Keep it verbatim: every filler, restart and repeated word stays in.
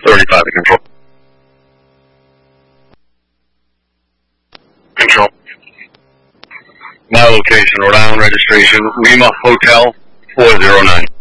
thirty-five to control. Control. My location, Rhode Island registration, Lima Hotel four zero nine.